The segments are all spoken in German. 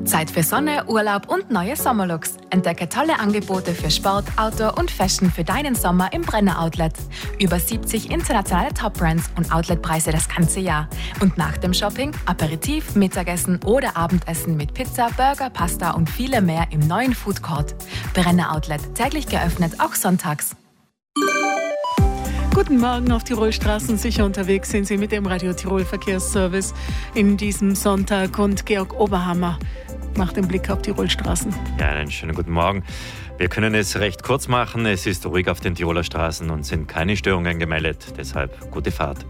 Zeit für Sonne, Urlaub und neue Sommerlooks. Entdecke tolle Angebote für Sport, Outdoor und Fashion für deinen Sommer im Brenner Outlet. Über 70 internationale Top-Brands und Outletpreise das ganze Jahr. Und nach dem Shopping Aperitif, Mittagessen oder Abendessen mit Pizza, Burger, Pasta und viele mehr im neuen Food Court. Brenner Outlet, täglich geöffnet, auch sonntags. Guten Morgen, auf Tirolstraßen sicher unterwegs sind Sie mit dem Radio Tirol Verkehrsservice in diesem Sonntag. Und Georg Oberhammer macht den Blick auf Tirolstraßen. Ja, einen schönen guten Morgen. Wir können es recht kurz machen. Es ist ruhig auf den Tiroler Straßen und sind keine Störungen gemeldet. Deshalb gute Fahrt.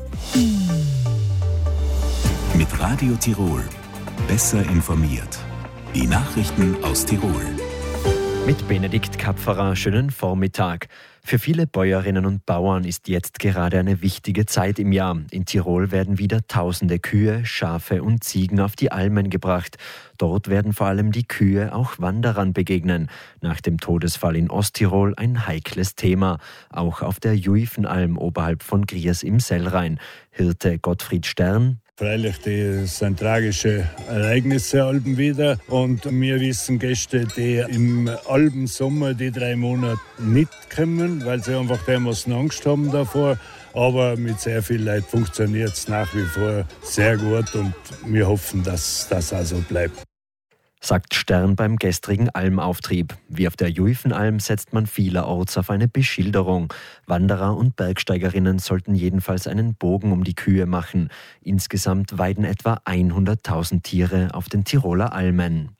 Mit Radio Tirol. Besser informiert. Die Nachrichten aus Tirol. Mit Benedikt Kapferer, schönen Vormittag. Für viele Bäuerinnen und Bauern ist jetzt gerade eine wichtige Zeit im Jahr. In Tirol werden wieder tausende Kühe, Schafe und Ziegen auf die Almen gebracht. Dort werden vor allem die Kühe auch Wanderern begegnen. Nach dem Todesfall in Osttirol ein heikles Thema. Auch auf der Juifenalm oberhalb von Griers im Sellrhein. Hirte Gottfried Stern: Freilich, das sind tragische Ereignisse Alben wieder. Und wir wissen Gäste, die im Alben-Sommer die 3 Monate nicht kommen, weil sie einfach dermaßen Angst haben davor. Aber mit sehr viel Leid funktioniert es nach wie vor sehr gut und wir hoffen, dass das also bleibt. Sagt Stern beim gestrigen Almauftrieb. Wie auf der Juifenalm setzt man vielerorts auf eine Beschilderung. Wanderer und Bergsteigerinnen sollten jedenfalls einen Bogen um die Kühe machen. Insgesamt weiden etwa 100.000 Tiere auf den Tiroler Almen.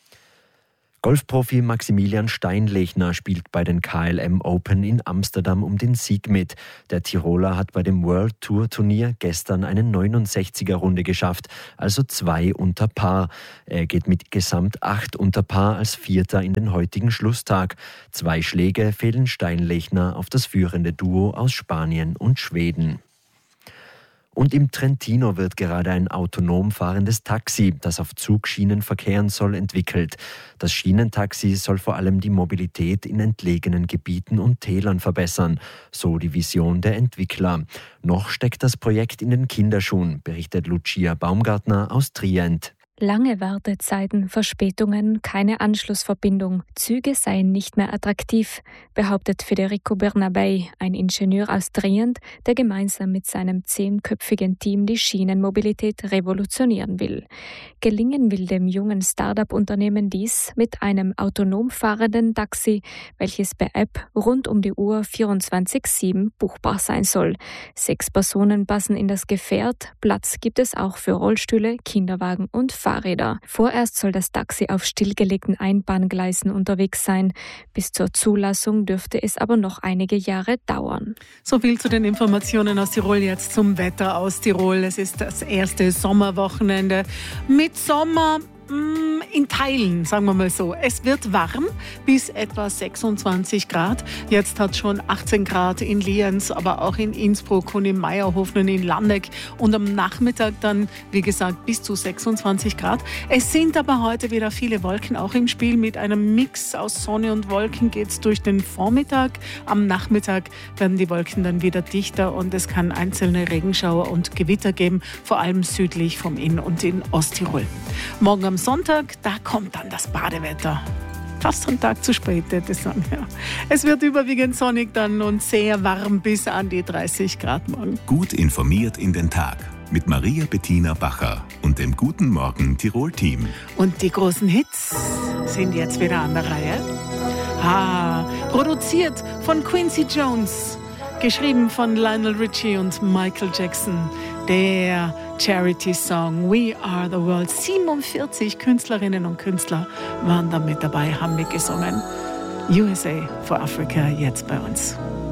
Golfprofi Maximilian Steinlechner spielt bei den KLM Open in Amsterdam um den Sieg mit. Der Tiroler hat bei dem World Tour Turnier gestern eine 69er-Runde geschafft, also 2 unter Par. Er geht mit gesamt 8 unter Par als Vierter in den heutigen Schlusstag. 2 Schläge fehlen Steinlechner auf das führende Duo aus Spanien und Schweden. Und im Trentino wird gerade ein autonom fahrendes Taxi, das auf Zugschienen verkehren soll, entwickelt. Das Schienentaxi soll vor allem die Mobilität in entlegenen Gebieten und Tälern verbessern, so die Vision der Entwickler. Noch steckt das Projekt in den Kinderschuhen, berichtet Lucia Baumgartner aus Trient. Lange Wartezeiten, Verspätungen, keine Anschlussverbindung. Züge seien nicht mehr attraktiv, behauptet Federico Bernabei, ein Ingenieur aus Trient, der gemeinsam mit seinem 10-köpfigen Team die Schienenmobilität revolutionieren will. Gelingen will dem jungen Start-up-Unternehmen dies mit einem autonom fahrenden Taxi, welches per App rund um die Uhr 24/7 buchbar sein soll. 6 Personen passen in das Gefährt, Platz gibt es auch für Rollstühle, Kinderwagen und Fahrräder. Vorerst soll das Taxi auf stillgelegten Einbahngleisen unterwegs sein. Bis zur Zulassung dürfte es aber noch einige Jahre dauern. So viel zu den Informationen aus Tirol, jetzt zum Wetter aus Tirol. Es ist das erste Sommerwochenende mit Sommer in Teilen, sagen wir mal so. Es wird warm, bis etwa 26 Grad. Jetzt hat es schon 18 Grad in Lienz, aber auch in Innsbruck und in Meierhofen und in Landeck. Und am Nachmittag dann, wie gesagt, bis zu 26 Grad. Es sind aber heute wieder viele Wolken auch im Spiel. Mit einem Mix aus Sonne und Wolken geht es durch den Vormittag. Am Nachmittag werden die Wolken dann wieder dichter und es kann einzelne Regenschauer und Gewitter geben, vor allem südlich vom Inn und in Osttirol. Morgen am Sonntag, da kommt dann das Badewetter. Fast einen Tag zu spät, hätte ich sagen. Ja. Es wird überwiegend sonnig dann und sehr warm bis an die 30 Grad morgen. Gut informiert in den Tag mit Maria Bettina Bacher und dem Guten Morgen Tirol-Team. Und die großen Hits sind jetzt wieder an der Reihe. Produziert von Quincy Jones, geschrieben von Lionel Richie und Michael Jackson. Der Charity-Song We Are the World. 47 Künstlerinnen und Künstler waren da mit dabei, haben mitgesungen. USA for Africa jetzt bei uns.